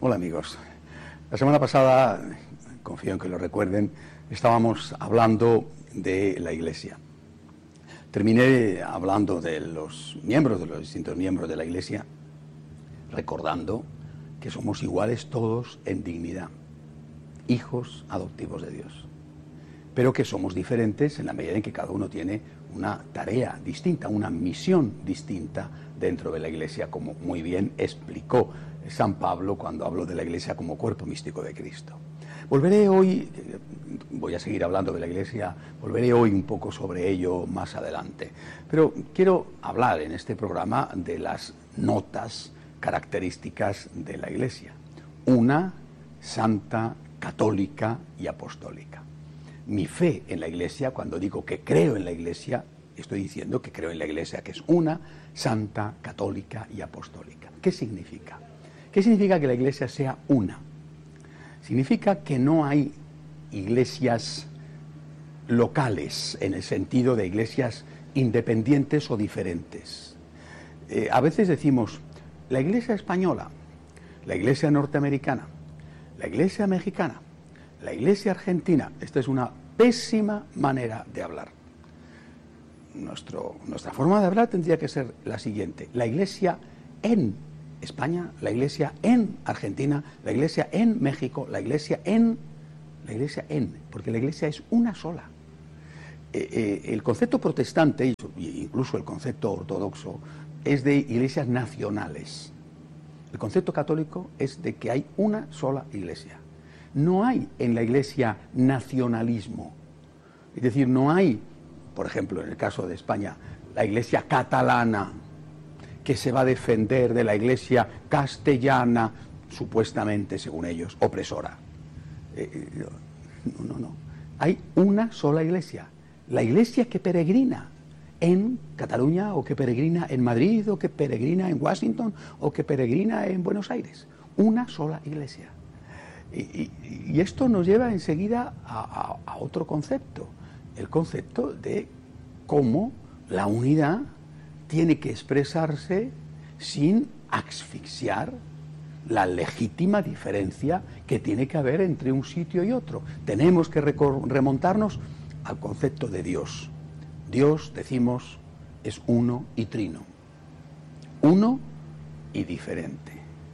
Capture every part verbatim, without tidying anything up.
Hola amigos. La semana pasada, confío en que lo recuerden, estábamos hablando de la Iglesia. Terminé hablando de los miembros, de los distintos miembros de la Iglesia, recordando que somos iguales todos en dignidad, hijos adoptivos de Dios, pero que somos diferentes en la medida en que cada uno tiene una tarea distinta, una misión distinta dentro de la Iglesia, como muy bien explicó San Pablo cuando habló de la Iglesia como cuerpo místico de Cristo. Volveré hoy, voy a seguir hablando de la Iglesia, volveré hoy un poco sobre ello más adelante, pero quiero hablar en este programa de las notas características de la Iglesia. Una, santa, católica y apostólica. Mi fe en la Iglesia, cuando digo que creo en la Iglesia, estoy diciendo que creo en la Iglesia, que es una, santa, católica y apostólica. ¿Qué significa? ¿Qué significa que la Iglesia sea una? Significa que no hay iglesias locales, en el sentido de iglesias independientes o diferentes. Eh, a veces decimos, la Iglesia española, la Iglesia norteamericana, la Iglesia mexicana, la Iglesia argentina. Esta es una pésima manera de hablar. Nuestro, nuestra forma de hablar tendría que ser la siguiente: la Iglesia en España, la Iglesia en Argentina, la Iglesia en México, la Iglesia en... la Iglesia en, porque la Iglesia es una sola. Eh, eh, el concepto protestante, incluso el concepto ortodoxo, es de iglesias nacionales. El concepto católico es de que hay una sola Iglesia. No hay en la Iglesia nacionalismo. Es decir, no hay, por ejemplo, en el caso de España, la Iglesia catalana, que se va a defender de la Iglesia castellana, supuestamente, según ellos, opresora. Eh, no, no, no. Hay una sola Iglesia. La Iglesia que peregrina en Cataluña, o que peregrina en Madrid, o que peregrina en Washington, o que peregrina en Buenos Aires. Una sola Iglesia. Y, y, y esto nos lleva enseguida a, a, a otro concepto, el concepto de cómo la unidad tiene que expresarse sin asfixiar la legítima diferencia que tiene que haber entre un sitio y otro. Tenemos que remontarnos al concepto de Dios. Dios, decimos, es uno y trino. Uno y diferente.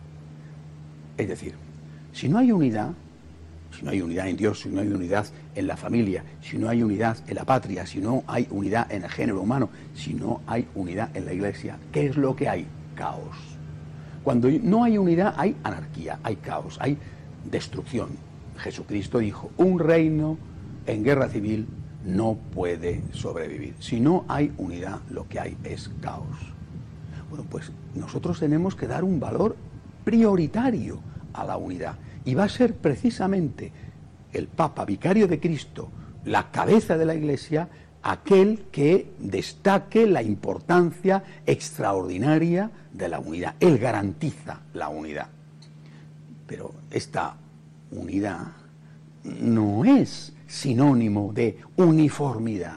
Es decir, si no hay unidad, si no hay unidad en Dios, si no hay unidad en la familia, si no hay unidad en la patria, si no hay unidad en el género humano, si no hay unidad en la Iglesia, ¿qué es lo que hay? Caos. Cuando no hay unidad hay anarquía, hay caos, hay destrucción. Jesucristo dijo, un reino en guerra civil no puede sobrevivir. Si no hay unidad, lo que hay es caos. Bueno, pues nosotros tenemos que dar un valor prioritario a la unidad. Y va a ser precisamente el Papa Vicario de Cristo, la cabeza de la Iglesia, aquel que destaque la importancia extraordinaria de la unidad. Él garantiza la unidad. Pero esta unidad no es sinónimo de uniformidad.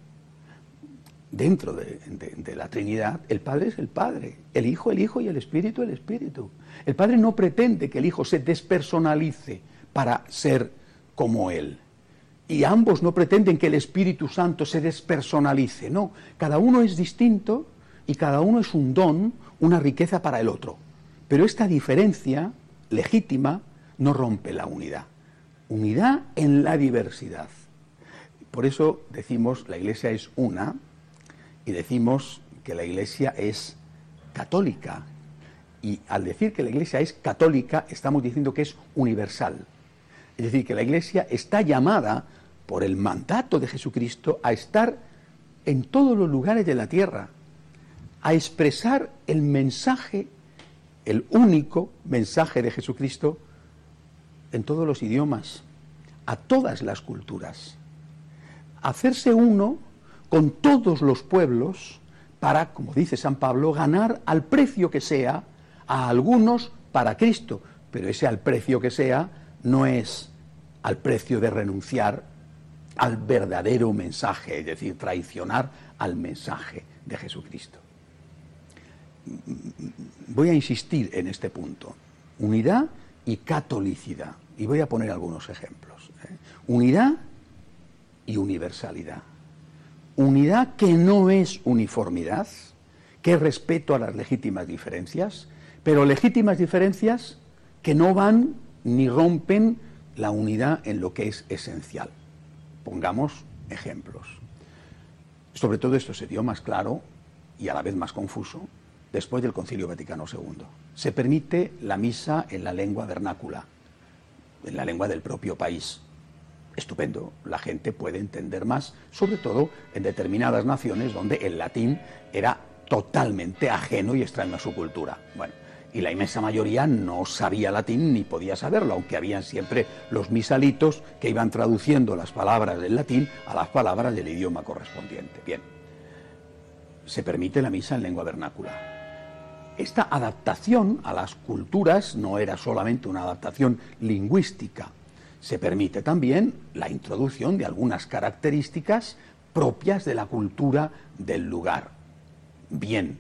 Dentro de, de, de la Trinidad, el Padre es el Padre, el Hijo el Hijo y el Espíritu el Espíritu. El Padre no pretende que el Hijo se despersonalice para ser como Él. Y ambos no pretenden que el Espíritu Santo se despersonalice. No, cada uno es distinto y cada uno es un don, una riqueza para el otro. Pero esta diferencia legítima no rompe la unidad. Unidad en la diversidad. Por eso decimos la Iglesia es una, y decimos que la Iglesia es católica. Y al decir que la Iglesia es católica, estamos diciendo que es universal. Es decir, que la Iglesia está llamada por el mandato de Jesucristo a estar en todos los lugares de la tierra, a expresar el mensaje, el único mensaje de Jesucristo en todos los idiomas, a todas las culturas. Hacerse uno con todos los pueblos para, como dice San Pablo, ganar al precio que sea a algunos para Cristo. Pero ese al precio que sea no es al precio de renunciar al verdadero mensaje, es decir, traicionar al mensaje de Jesucristo. Voy a insistir en este punto. Unidad y catolicidad. Y voy a poner algunos ejemplos. ¿eh? Unidad y universalidad. Unidad que no es uniformidad, que es respeto a las legítimas diferencias, pero legítimas diferencias que no van ni rompen la unidad en lo que es esencial. Pongamos ejemplos. Sobre todo esto se dio más claro y a la vez más confuso después del Concilio Vaticano segundo. Se permite la misa en la lengua vernácula, en la lengua del propio país. Estupendo, la gente puede entender más, sobre todo en determinadas naciones donde el latín era totalmente ajeno y extraño a su cultura. Bueno, y la inmensa mayoría no sabía latín ni podía saberlo, aunque habían siempre los misalitos que iban traduciendo las palabras del latín a las palabras del idioma correspondiente. Bien, se permite la misa en lengua vernácula. Esta adaptación a las culturas no era solamente una adaptación lingüística, se permite también la introducción de algunas características propias de la cultura del lugar. Bien,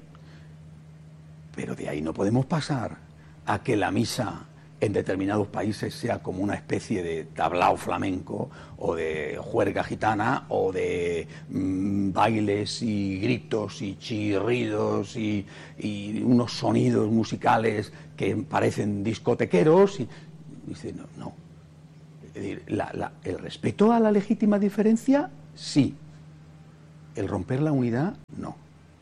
pero de ahí no podemos pasar a que la misa en determinados países sea como una especie de tablao flamenco o de juerga gitana o de mmm, bailes y gritos y chirridos y, y unos sonidos musicales que parecen discotequeros. Y dice, no, no. Es decir, la, la, el respeto a la legítima diferencia, sí. El romper la unidad, no.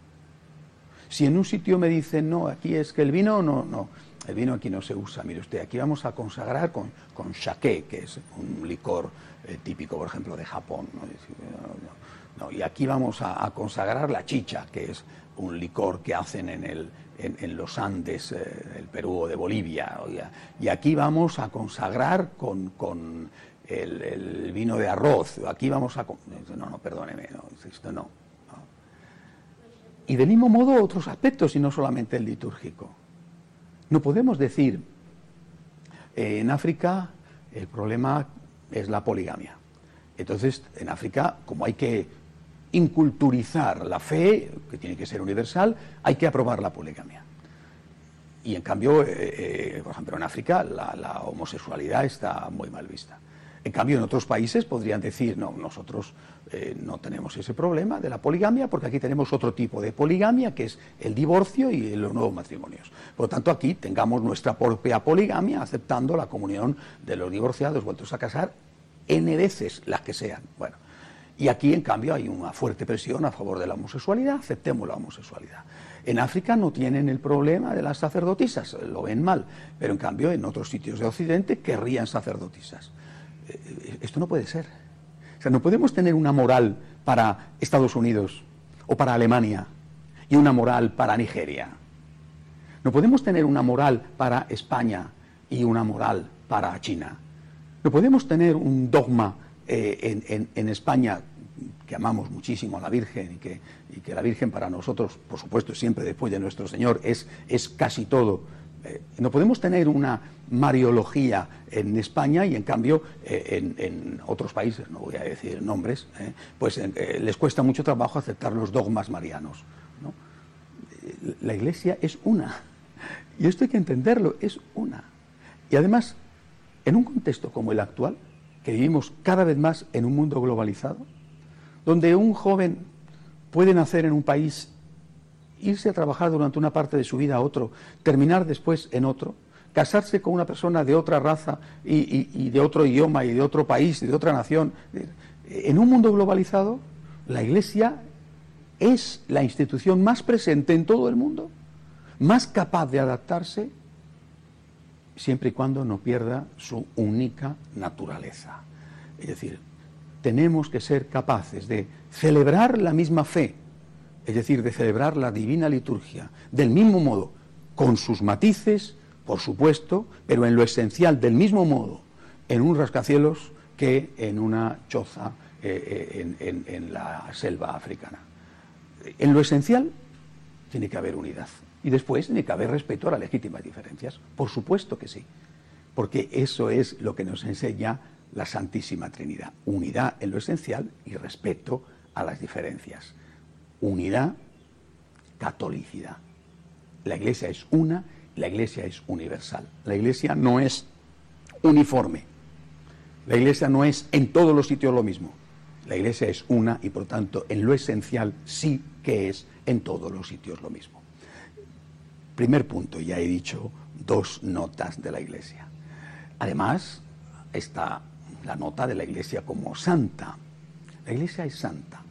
Si en un sitio me dicen, no, aquí es que el vino, no, no, el vino aquí no se usa. Mire usted, aquí vamos a consagrar con, con sake, que es un licor eh, típico, por ejemplo, de Japón. ¿no? No, no, y aquí vamos a, a consagrar la chicha, que es un licor que hacen en, el, en, en los Andes eh, del Perú o de Bolivia. Oiga. Y aquí vamos a consagrar con, con el, el vino de arroz. Aquí vamos a... No, no, perdóneme, no, esto no. Y del mismo modo otros aspectos y no solamente el litúrgico. No podemos decir, eh, en África el problema es la poligamia. Entonces, en África, como hay que inculturizar la fe, que tiene que ser universal, hay que aprobar la poligamia. Y en cambio, eh, eh, por ejemplo, en África la, la homosexualidad está muy mal vista. En cambio, en otros países podrían decir, no, nosotros eh, no tenemos ese problema de la poligamia porque aquí tenemos otro tipo de poligamia que es el divorcio y los nuevos matrimonios. Por lo tanto, aquí tengamos nuestra propia poligamia aceptando la comunión de los divorciados vueltos a casar N veces, las que sean. Bueno, y aquí, en cambio, hay una fuerte presión a favor de la homosexualidad, aceptemos la homosexualidad. En África no tienen el problema de las sacerdotisas, lo ven mal, pero en cambio en otros sitios de Occidente querrían sacerdotisas. Esto no puede ser. O sea, no podemos tener una moral para Estados Unidos o para Alemania y una moral para Nigeria. No podemos tener una moral para España y una moral para China. No podemos tener un dogma eh, en, en, en España, que amamos muchísimo a la Virgen y que, y que la Virgen para nosotros, por supuesto, siempre después de nuestro Señor, es, es casi todo. Eh, no podemos tener una mariología en España y en cambio eh, en, en otros países, no voy a decir nombres, eh, pues eh, les cuesta mucho trabajo aceptar los dogmas marianos, ¿no? La Iglesia es una, y esto hay que entenderlo, es una. Y además, en un contexto como el actual, que vivimos cada vez más en un mundo globalizado, donde un joven puede nacer en un país, irse a trabajar durante una parte de su vida a otro, terminar después en otro, casarse con una persona de otra raza y, y, y de otro idioma y de otro país y de otra nación. En un mundo globalizado, la Iglesia es la institución más presente en todo el mundo, más capaz de adaptarse, siempre y cuando no pierda su única naturaleza. Es decir, tenemos que ser capaces de celebrar la misma fe, es decir, de celebrar la divina liturgia, del mismo modo, con sus matices, por supuesto, pero en lo esencial, del mismo modo, en un rascacielos que en una choza eh, en, en, en la selva africana. En lo esencial tiene que haber unidad. Y después tiene que haber respeto a las legítimas diferencias. Por supuesto que sí, porque eso es lo que nos enseña la Santísima Trinidad. Unidad en lo esencial y respeto a las diferencias. Unidad, catolicidad. La Iglesia es una, la Iglesia es universal. La Iglesia no es uniforme. La Iglesia no es en todos los sitios lo mismo. La Iglesia es una y, por tanto, en lo esencial sí que es en todos los sitios lo mismo. Primer punto, ya he dicho dos notas de la Iglesia. Además, está la nota de la Iglesia como santa. La Iglesia es santa.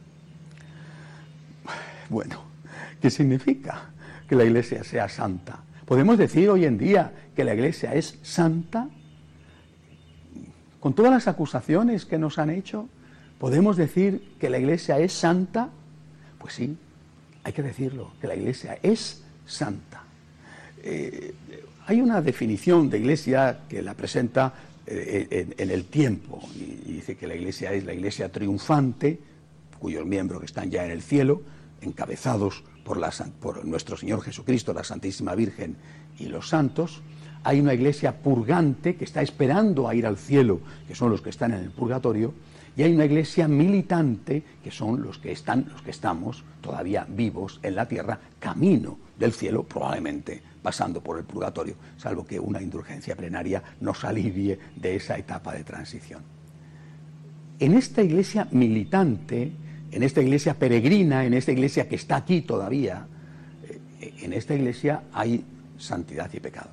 Bueno, ¿qué significa que la Iglesia sea santa? ¿Podemos decir hoy en día que la Iglesia es santa? Con todas las acusaciones que nos han hecho, ¿podemos decir que la Iglesia es santa? Pues sí, hay que decirlo, que la Iglesia es santa. Eh, hay una definición de Iglesia que la presenta eh, en, en el tiempo, y, y dice que la Iglesia es la Iglesia triunfante, cuyos miembros están ya en el cielo, encabezados por, la, por nuestro Señor Jesucristo, la Santísima Virgen y los santos. Hay una Iglesia purgante que está esperando a ir al cielo, que son los que están en el purgatorio, y hay una Iglesia militante, que son los que están, los que estamos todavía vivos en la tierra, camino del cielo, probablemente pasando por el purgatorio, salvo que una indulgencia plenaria nos alivie de esa etapa de transición. En esta Iglesia militante, en esta Iglesia peregrina, en esta Iglesia que está aquí todavía, en esta Iglesia hay santidad y pecado.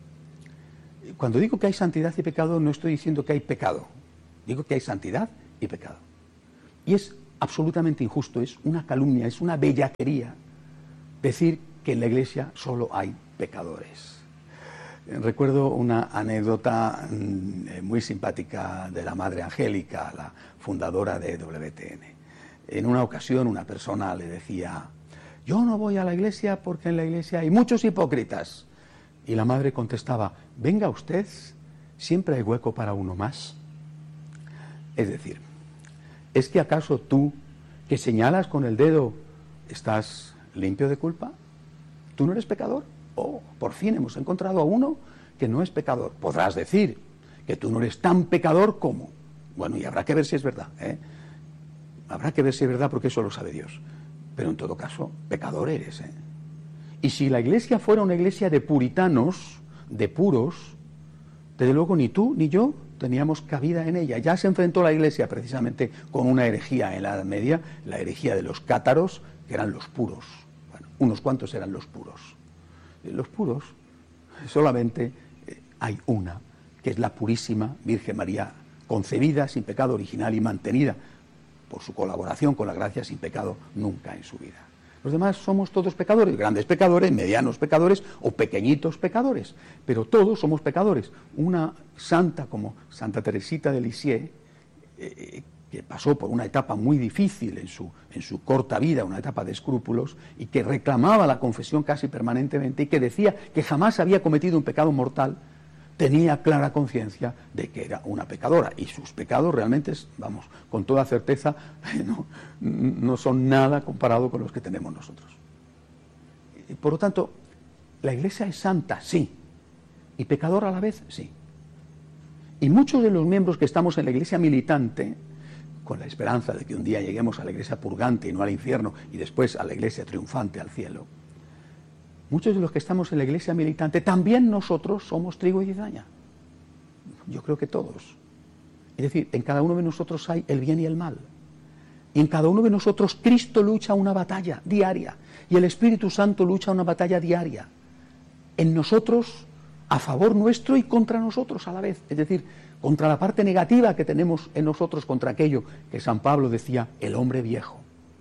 Cuando digo que hay santidad y pecado, no estoy diciendo que hay pecado, digo que hay santidad y pecado. Y es absolutamente injusto, es una calumnia, es una bellaquería decir que en la Iglesia solo hay pecadores. Recuerdo una anécdota muy simpática de la Madre Angélica, la fundadora de W T N. En una ocasión una persona le decía: yo no voy a la Iglesia porque en la Iglesia hay muchos hipócritas. Y la madre contestaba: venga usted, siempre hay hueco para uno más. Es decir, ¿es que acaso tú, que señalas con el dedo, estás limpio de culpa? ¿Tú no eres pecador? Oh, por fin hemos encontrado a uno que no es pecador. Podrás decir que tú no eres tan pecador como. Bueno, y habrá que ver si es verdad, ¿eh? Habrá que ver si es verdad, porque eso lo sabe Dios. Pero en todo caso, pecador eres, ¿eh? Y si la Iglesia fuera una iglesia de puritanos, de puros, desde luego ni tú ni yo teníamos cabida en ella. Ya se enfrentó la Iglesia precisamente con una herejía en la Edad Media, la herejía de los cátaros, que eran los puros. Bueno, unos cuantos eran los puros. Los puros, solamente hay una, que es la purísima Virgen María, concebida sin pecado original y mantenida por su colaboración con la gracia sin pecado nunca en su vida. Los demás somos todos pecadores, grandes pecadores, medianos pecadores o pequeñitos pecadores, pero todos somos pecadores. Una santa como Santa Teresita de Lisieux, eh, que pasó por una etapa muy difícil en su, en su corta vida, una etapa de escrúpulos, y que reclamaba la confesión casi permanentemente, y que decía que jamás había cometido un pecado mortal, tenía clara conciencia de que era una pecadora, y sus pecados realmente, vamos, con toda certeza, no, no son nada comparado con los que tenemos nosotros. Por lo tanto, la Iglesia es santa, sí, y pecadora a la vez, sí. Y muchos de los miembros que estamos en la Iglesia militante, con la esperanza de que un día lleguemos a la Iglesia purgante y no al infierno, y después a la Iglesia triunfante al cielo, muchos de los que estamos en la Iglesia militante, también nosotros somos trigo y cizaña. Yo creo que todos. Es decir, en cada uno de nosotros hay el bien y el mal. Y en cada uno de nosotros Cristo lucha una batalla diaria. Y el Espíritu Santo lucha una batalla diaria. En nosotros, a favor nuestro y contra nosotros a la vez. Es decir, contra la parte negativa que tenemos en nosotros, contra aquello que San Pablo decía, el hombre viejo.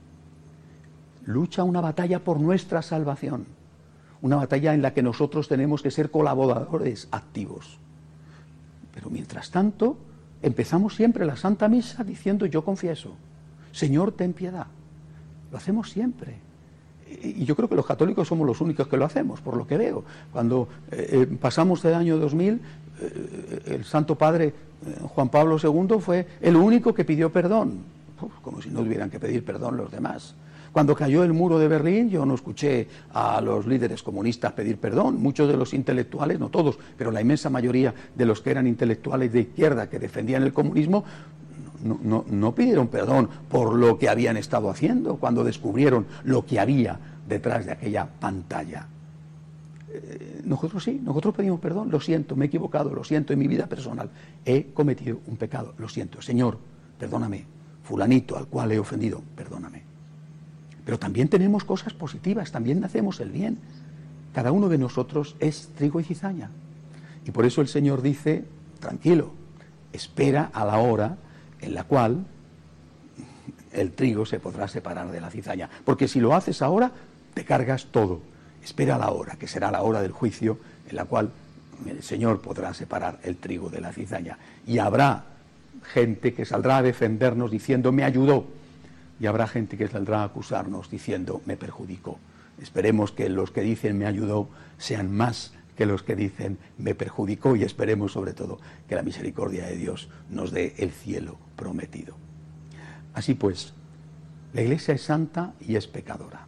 Lucha una batalla por nuestra salvación. Una batalla en la que nosotros tenemos que ser colaboradores activos. Pero mientras tanto, empezamos siempre la Santa Misa diciendo: yo confieso, Señor, ten piedad. Lo hacemos siempre. Y yo creo que los católicos somos los únicos que lo hacemos, por lo que veo. Cuando eh, pasamos del año dos mil, eh, el Santo Padre eh, Juan Pablo segundo fue el único que pidió perdón. Uf, como si no tuvieran que pedir perdón los demás. Cuando cayó el muro de Berlín, yo no escuché a los líderes comunistas pedir perdón. Muchos de los intelectuales, no todos, pero la inmensa mayoría de los que eran intelectuales de izquierda que defendían el comunismo, no, no, no pidieron perdón por lo que habían estado haciendo cuando descubrieron lo que había detrás de aquella pantalla. Eh, nosotros sí, nosotros pedimos perdón, lo siento, me he equivocado, lo siento en mi vida personal, he cometido un pecado, lo siento, Señor, perdóname, fulanito al cual he ofendido, perdóname. Pero también tenemos cosas positivas, también hacemos el bien. Cada uno de nosotros es trigo y cizaña. Y por eso el Señor dice, tranquilo, espera a la hora en la cual el trigo se podrá separar de la cizaña. Porque si lo haces ahora, te cargas todo. Espera la hora, que será la hora del juicio, en la cual el Señor podrá separar el trigo de la cizaña. Y habrá gente que saldrá a defendernos diciendo, me ayudó. Y habrá gente que saldrá a acusarnos diciendo, me perjudicó. Esperemos que los que dicen, me ayudó, sean más que los que dicen, me perjudicó. Y esperemos sobre todo que la misericordia de Dios nos dé el cielo prometido. Así pues, la Iglesia es santa y es pecadora.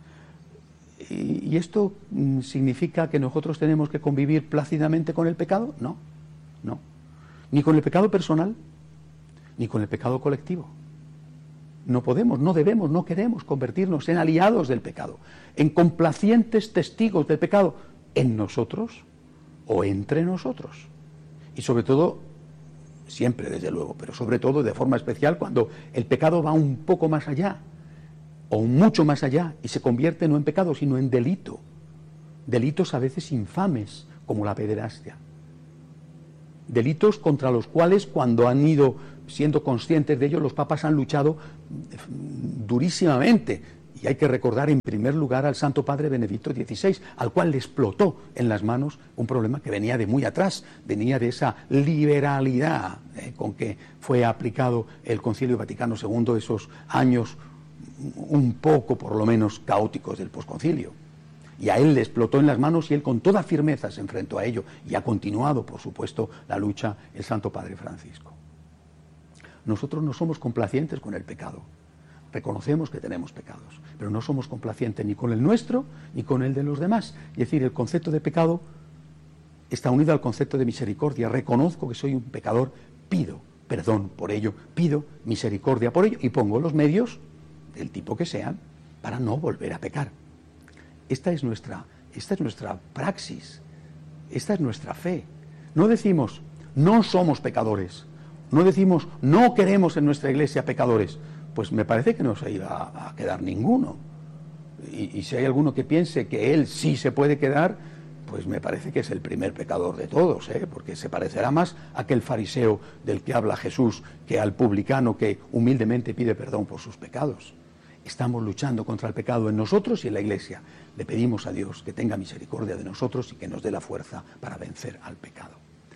¿Y esto significa que nosotros tenemos que convivir plácidamente con el pecado? No, no. Ni con el pecado personal, ni con el pecado colectivo. No podemos, no debemos, no queremos convertirnos en aliados del pecado, en complacientes testigos del pecado, en nosotros o entre nosotros. Y sobre todo, siempre desde luego, pero sobre todo de forma especial cuando el pecado va un poco más allá, o mucho más allá, y se convierte no en pecado, sino en delito. Delitos a veces infames, como la pederastia. Delitos contra los cuales, cuando han ido siendo conscientes de ello, los papas han luchado durísimamente. Y hay que recordar en primer lugar al Santo Padre Benedicto dieciséis, al cual le explotó en las manos un problema que venía de muy atrás, venía de esa liberalidad eh, con que fue aplicado el Concilio Vaticano segundo, esos años un poco, por lo menos, caóticos del posconcilio. Y a él le explotó en las manos y él con toda firmeza se enfrentó a ello. Y ha continuado, por supuesto, la lucha el Santo Padre Francisco. Nosotros no somos complacientes con el pecado. Reconocemos que tenemos pecados, pero no somos complacientes ni con el nuestro ni con el de los demás. Es decir, el concepto de pecado está unido al concepto de misericordia. Reconozco que soy un pecador, pido perdón por ello, pido misericordia por ello y pongo los medios del tipo que sean, para no volver a pecar. Esta es nuestra, esta es nuestra praxis, esta es nuestra fe. No decimos, no somos pecadores, no decimos, no queremos en nuestra iglesia pecadores, pues me parece que no se iba a quedar ninguno. Y, y si hay alguno que piense que él sí se puede quedar, pues me parece que es el primer pecador de todos, ¿eh? Porque se parecerá más a aquel fariseo del que habla Jesús que al publicano que humildemente pide perdón por sus pecados. Estamos luchando contra el pecado en nosotros y en la Iglesia. Le pedimos a Dios que tenga misericordia de nosotros y que nos dé la fuerza para vencer al pecado.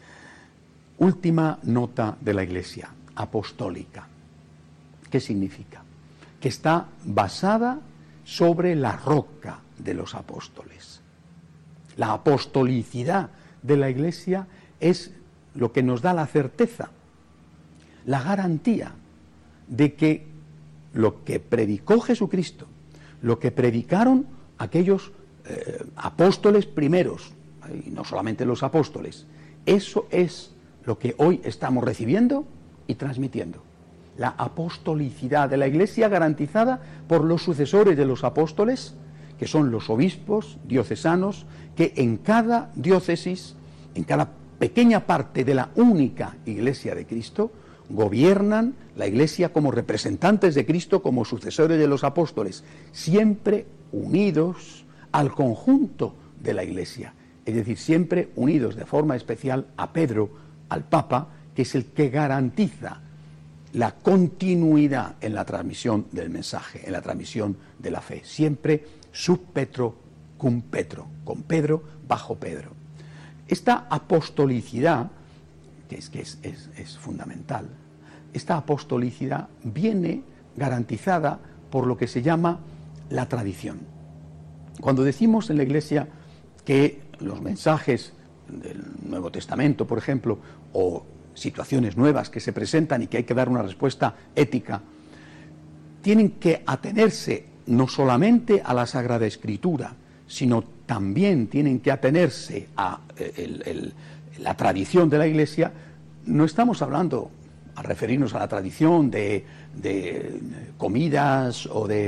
Última nota de la Iglesia, apostólica. ¿Qué significa? Que está basada sobre la roca de los apóstoles. La apostolicidad de la Iglesia es lo que nos da la certeza, la garantía de que lo que predicó Jesucristo, lo que predicaron aquellos eh, apóstoles primeros, y no solamente los apóstoles, eso es lo que hoy estamos recibiendo y transmitiendo. La apostolicidad de la Iglesia garantizada por los sucesores de los apóstoles, que son los obispos diocesanos, que en cada diócesis, en cada pequeña parte de la única Iglesia de Cristo, gobiernan la Iglesia como representantes de Cristo, como sucesores de los apóstoles, siempre unidos al conjunto de la Iglesia, es decir, siempre unidos de forma especial a Pedro, al Papa, que es el que garantiza la continuidad en la transmisión del mensaje, en la transmisión de la fe, siempre sub Petro cum Petro, con Pedro bajo Pedro. Esta apostolicidad, que es, que es, es, es fundamental, esta apostolicidad viene garantizada por lo que se llama la tradición. Cuando decimos en la Iglesia que los mensajes del Nuevo Testamento, por ejemplo, o situaciones nuevas que se presentan y que hay que dar una respuesta ética, tienen que atenerse no solamente a la Sagrada Escritura, sino también tienen que atenerse a el, el, la tradición de la Iglesia. No estamos hablando, al referirnos a la tradición de, de comidas o de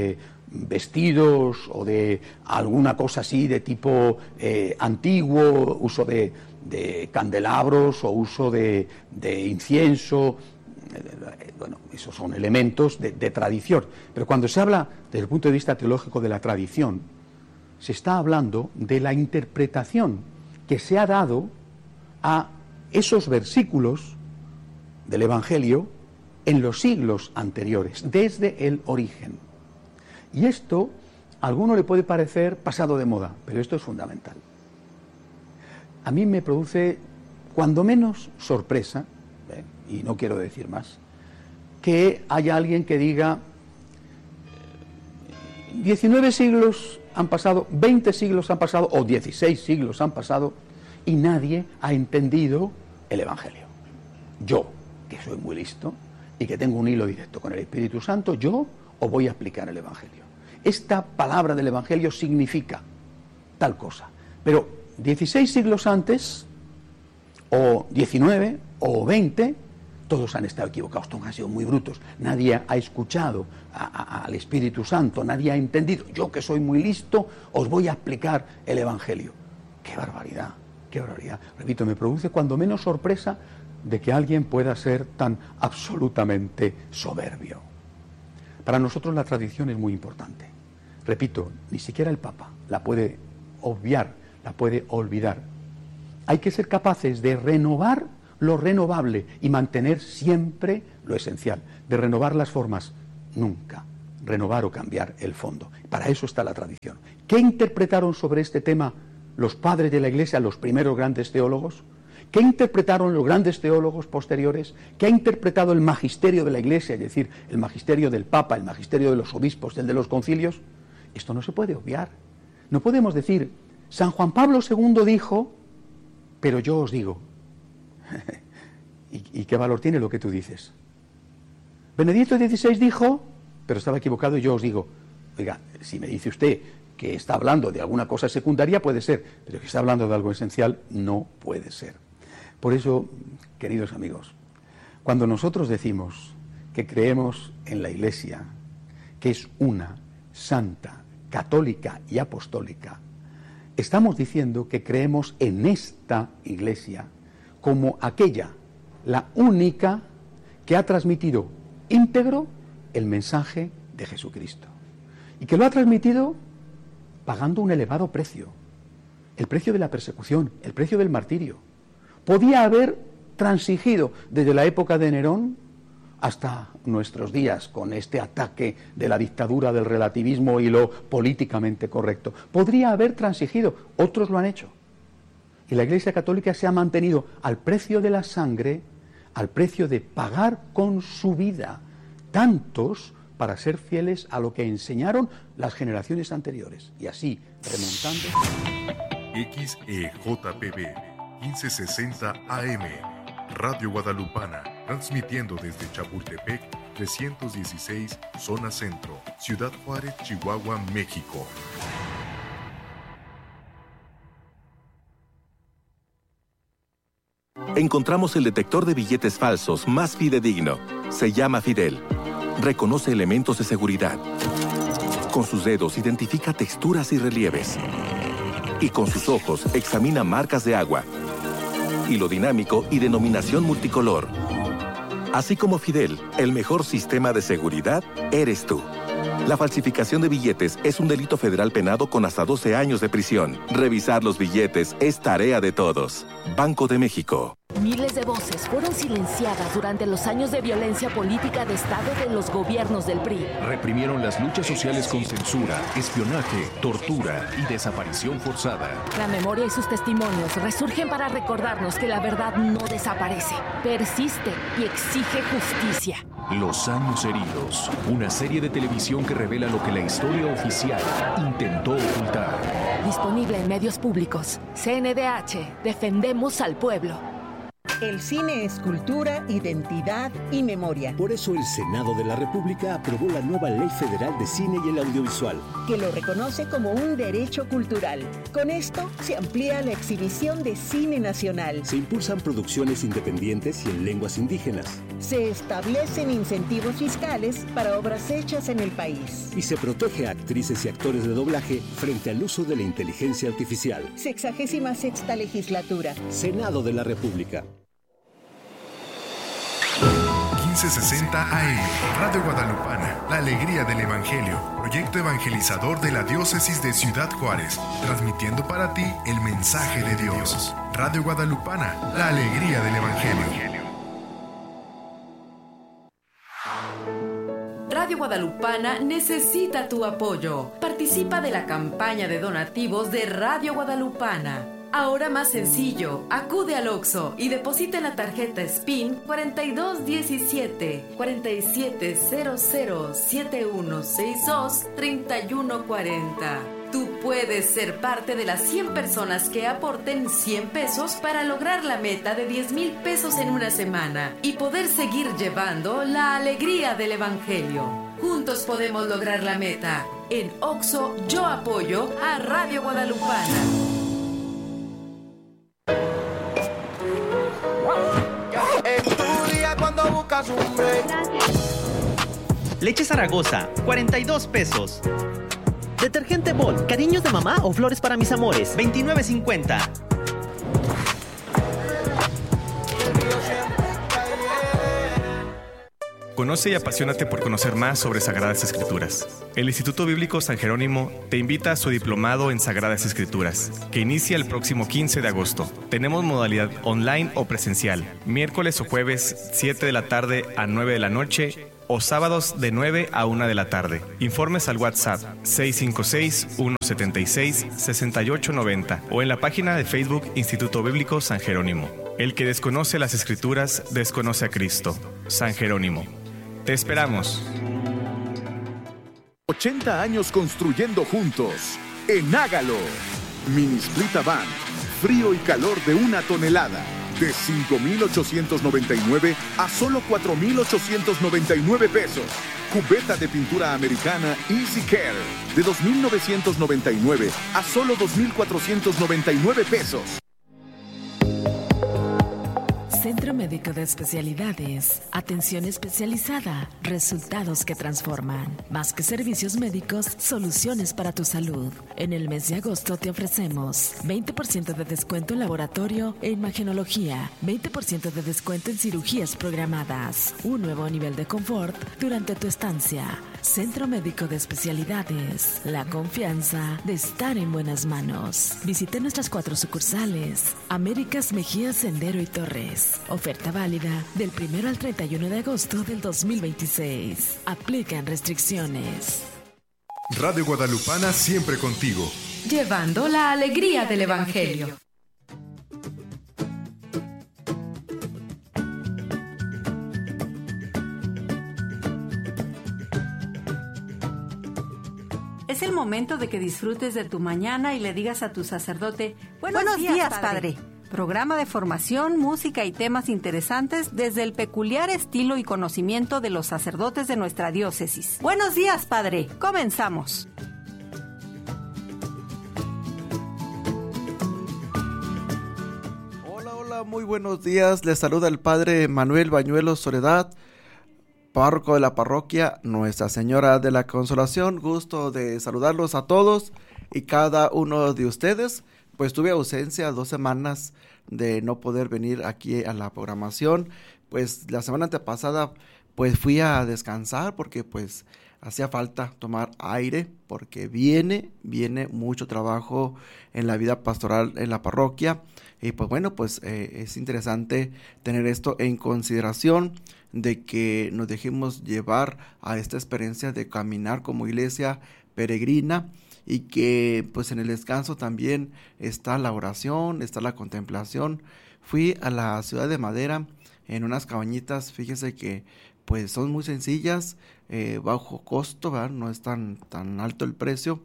vestidos o de alguna cosa así de tipo eh, antiguo, uso de, de candelabros o uso de, de incienso. Eh, bueno, esos son elementos de, de tradición. Pero cuando se habla desde el punto de vista teológico de la tradición, se está hablando de la interpretación que se ha dado a esos versículos del Evangelio en los siglos anteriores, desde el origen. Y esto a alguno le puede parecer pasado de moda, pero esto es fundamental. A mí me produce, cuando menos, sorpresa, ¿eh? y no quiero decir más, que haya alguien que diga, diecinueve siglos han pasado, veinte siglos han pasado, o dieciséis siglos han pasado, y nadie ha entendido el Evangelio. Yo, que soy muy listo y que tengo un hilo directo con el Espíritu Santo, yo os voy a explicar el Evangelio. Esta palabra del Evangelio significa tal cosa. Pero dieciséis siglos antes, o diecinueve, o veinte, todos han estado equivocados, todos han sido muy brutos. Nadie ha escuchado a, a, al Espíritu Santo, nadie ha entendido. Yo, que soy muy listo, os voy a explicar el Evangelio. ¡Qué barbaridad! ¡Qué barbaridad! Repito, me produce cuando menos sorpresa de que alguien pueda ser tan absolutamente soberbio. Para nosotros la tradición es muy importante. Repito, ni siquiera el Papa la puede obviar, la puede olvidar. Hay que ser capaces de renovar lo renovable y mantener siempre lo esencial. De renovar las formas, nunca. Renovar o cambiar el fondo. Para eso está la tradición. ¿Qué interpretaron sobre este tema los padres de la Iglesia, los primeros grandes teólogos? ¿Qué interpretaron los grandes teólogos posteriores? ¿Qué ha interpretado el magisterio de la Iglesia, es decir, el magisterio del Papa, el magisterio de los obispos, el de los concilios? Esto no se puede obviar. No podemos decir, San Juan Pablo segundo dijo, pero yo os digo. ¿Y, ¿Y qué valor tiene lo que tú dices? Benedicto dieciséis dijo, pero estaba equivocado y yo os digo. Oiga, si me dice usted que está hablando de alguna cosa secundaria, puede ser, pero que está hablando de algo esencial, no puede ser. Por eso, queridos amigos, cuando nosotros decimos que creemos en la Iglesia, que es una, santa, católica y apostólica, estamos diciendo que creemos en esta Iglesia como aquella, la única, que ha transmitido íntegro el mensaje de Jesucristo. Y que lo ha transmitido pagando un elevado precio, el precio de la persecución, el precio del martirio. Podía haber transigido desde la época de Nerón hasta nuestros días con este ataque de la dictadura del relativismo y lo políticamente correcto. Podría haber transigido, otros lo han hecho. Y la Iglesia Católica se ha mantenido al precio de la sangre, al precio de pagar con su vida tantos para ser fieles a lo que enseñaron las generaciones anteriores. Y así, remontando... X E J P B quince sesenta A M, Radio Guadalupana, transmitiendo desde Chapultepec, trescientos dieciséis, Zona Centro, Ciudad Juárez, Chihuahua, México. Encontramos el detector de billetes falsos más fidedigno. Se llama Fidel. Reconoce elementos de seguridad. Con sus dedos identifica texturas y relieves. Y con sus ojos examina marcas de agua, hilo dinámico y denominación multicolor. Así como Fidel, el mejor sistema de seguridad eres tú. La falsificación de billetes es un delito federal penado con hasta doce años de prisión. Revisar los billetes es tarea de todos. Banco de México. Miles de voces fueron silenciadas durante los años de violencia política de Estado de los gobiernos del P R I. Reprimieron las luchas sociales con censura, espionaje, tortura y desaparición forzada. La memoria y sus testimonios resurgen para recordarnos que la verdad no desaparece, persiste y exige justicia. Los años heridos, una serie de televisión que revela lo que la historia oficial intentó ocultar. Disponible en medios públicos. C N D H, defendemos al pueblo. El cine es cultura, identidad y memoria. Por eso el Senado de la República aprobó la nueva Ley Federal de Cine y el Audiovisual, que lo reconoce como un derecho cultural. Con esto se amplía la exhibición de cine nacional. Se impulsan producciones independientes y en lenguas indígenas. Se establecen incentivos fiscales para obras hechas en el país. Y se protege a actrices y actores de doblaje frente al uso de la inteligencia artificial. Sexagésima sexta legislatura. Senado de la República. quince sesenta A M, Radio Guadalupana, la alegría del Evangelio, proyecto evangelizador de la diócesis de Ciudad Juárez, transmitiendo para ti el mensaje de Dios. Radio Guadalupana, la alegría del Evangelio. Radio Guadalupana necesita tu apoyo. Participa de la campaña de donativos de Radio Guadalupana. Ahora más sencillo, acude al Oxxo y deposita en la tarjeta S P I N cuarenta y dos diecisiete, cuarenta y siete cero cero, setenta y uno sesenta y dos, treinta y uno cuarenta. Tú puedes ser parte de las cien personas que aporten cien pesos para lograr la meta de diez mil pesos en una semana y poder seguir llevando la alegría del Evangelio. Juntos podemos lograr la meta. En Oxxo, yo apoyo a Radio Guadalupana. Leche Zaragoza, cuarenta y dos pesos. Detergente Bol, cariños de mamá o flores para mis amores, veintinueve cincuenta. Conoce y apasionate por conocer más sobre Sagradas Escrituras. El Instituto Bíblico San Jerónimo te invita a su diplomado en Sagradas Escrituras, que inicia el próximo quince de agosto. Tenemos modalidad online o presencial, miércoles o jueves, siete de la tarde a nueve de la noche, o sábados de nueve a una de la tarde. Informes al WhatsApp seis cinco seis, uno siete seis, seis ocho nueve cero o en la página de Facebook Instituto Bíblico San Jerónimo. El que desconoce las Escrituras, desconoce a Cristo. San Jerónimo. Te esperamos. ochenta años construyendo juntos. En Hágalo. Mini Split Van. Frío y calor de una tonelada. De cinco mil ochocientos noventa y nueve a solo cuatro mil ochocientos noventa y nueve pesos. Cubeta de pintura americana Easy Care. De dos mil novecientos noventa y nueve a solo dos mil cuatrocientos noventa y nueve pesos. Centro Médico de Especialidades. Atención especializada. Resultados que transforman. Más que servicios médicos, soluciones para tu salud. En el mes de agosto te ofrecemos veinte por ciento de descuento en laboratorio e imagenología, veinte por ciento de descuento en cirugías programadas, un nuevo nivel de confort durante tu estancia. Centro Médico de Especialidades. La confianza de estar en buenas manos. Visite nuestras cuatro sucursales. Américas, Mejía, Sendero y Torres. Oferta válida del primero al treinta y uno de agosto del dos mil veintiséis. Aplican restricciones. Radio Guadalupana siempre contigo. Llevando la alegría del Evangelio. Es el momento de que disfrutes de tu mañana y le digas a tu sacerdote, buenos, Buenos días, días, padre. padre. Programa de formación, música y temas interesantes desde el peculiar estilo y conocimiento de los sacerdotes de nuestra diócesis. Buenos días, padre. Comenzamos. Hola, hola, muy buenos días. Les saluda el padre Manuel Bañuelos Soledad, párroco de la parroquia Nuestra Señora de la Consolación. Gusto de saludarlos a todos y cada uno de ustedes. Pues tuve ausencia dos semanas de no poder venir aquí a la programación. Pues la semana antepasada pues fui a descansar porque pues hacía falta tomar aire porque viene, viene mucho trabajo en la vida pastoral en la parroquia. Y pues bueno, pues eh, es interesante tener esto en consideración, de que nos dejemos llevar a esta experiencia de caminar como iglesia peregrina, y que pues en el descanso también está la oración, está la contemplación. Fui a la Ciudad de Madera en unas cabañitas, fíjese que pues son muy sencillas, eh, bajo costo, ¿verdad? No es tan, tan alto el precio,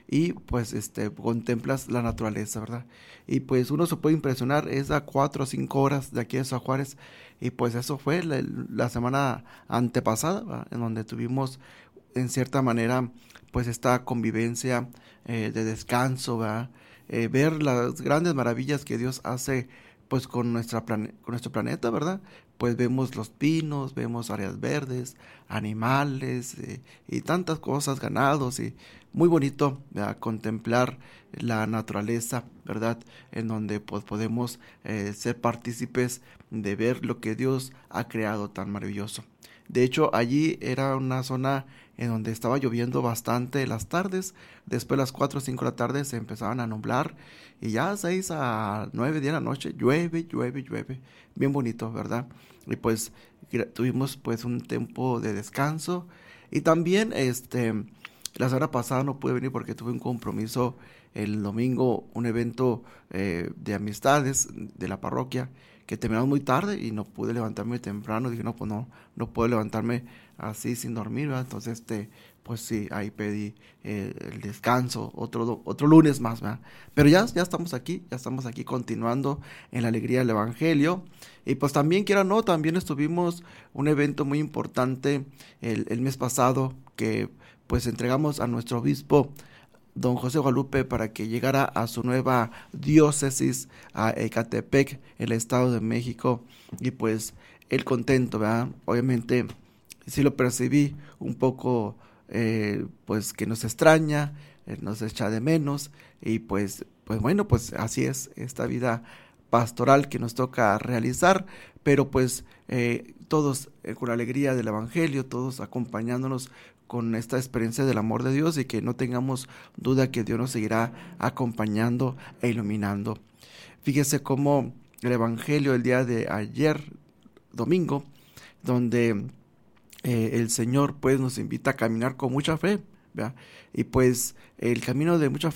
y pues este contemplas la naturaleza, ¿verdad? Y pues uno se puede impresionar, es a cuatro o cinco horas de aquí de San Juárez, y pues eso fue la, la semana antepasada, ¿verdad? En donde tuvimos en cierta manera pues esta convivencia eh, de descanso, ¿verdad? Eh, ver las grandes maravillas que Dios hace pues con nuestra plane- con nuestro planeta, ¿verdad? Pues vemos los pinos, vemos áreas verdes, animales eh, y tantas cosas, ganados, y muy bonito, ¿verdad? Contemplar la naturaleza, ¿verdad? En donde pues podemos eh, ser partícipes de ver lo que Dios ha creado tan maravilloso. De hecho, allí era una zona en donde estaba lloviendo bastante las tardes. Después, a las cuatro o cinco de la tarde se empezaban a nublar, y ya a seis a nueve de la noche llueve, llueve, llueve. Bien bonito, ¿verdad? Y pues tuvimos pues un tiempo de descanso. Y también este la semana pasada no pude venir porque tuve un compromiso el domingo, un evento eh, de amistades de la parroquia, que terminamos muy tarde y no pude levantarme temprano. Dije, no, pues no, no puedo levantarme así sin dormir, ¿verdad? Entonces, este, pues sí, ahí pedí eh, el descanso, otro, otro lunes más, ¿verdad? Pero ya, ya estamos aquí, ya estamos aquí continuando en la alegría del Evangelio. Y pues también, quiera o no, también estuvimos un evento muy importante el, el mes pasado, que pues entregamos a nuestro obispo, don José Guadalupe, para que llegara a su nueva diócesis, a Ecatepec, el Estado de México, y pues él contento, ¿verdad? Obviamente sí lo percibí un poco, eh, pues que nos extraña, eh, nos echa de menos, y pues, pues bueno, pues así es esta vida pastoral que nos toca realizar, pero pues eh, todos eh, con la alegría del Evangelio, todos acompañándonos con esta experiencia del amor de Dios, y que no tengamos duda que Dios nos seguirá acompañando e iluminando. Fíjese cómo el Evangelio el día de ayer, domingo, donde eh, el Señor pues nos invita a caminar con mucha fe, ¿verdad? Y pues el camino de mucha fe